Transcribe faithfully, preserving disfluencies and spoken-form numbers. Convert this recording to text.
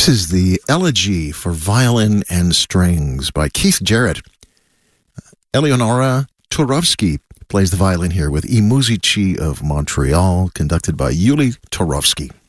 This is the Elegy for Violin and Strings by Keith Jarrett. Eleonora Turovsky plays the violin here with I Musici of Montreal, conducted by Yuli Turovsky.